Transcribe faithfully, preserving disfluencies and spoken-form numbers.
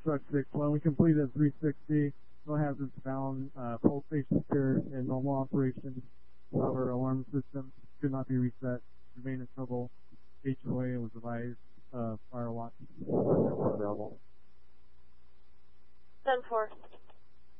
Truck six. When we completed three sixty, no hazards found, uh, pole station secure in normal operation. However, alarm system could not be reset, remained in trouble. H O A was advised, uh, fire watch